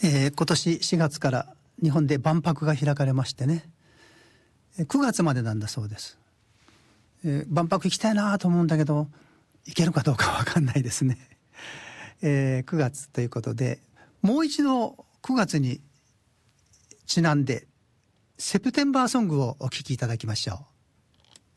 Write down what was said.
今年4月から日本で万博が開かれましてね、9月までなんだそうです。万博行きたいなと思うんだけど行けるかどうかわかんないですね。9月ということで、もう一度9月にちなんでセプテンバーソングをお聴きいただきましょう。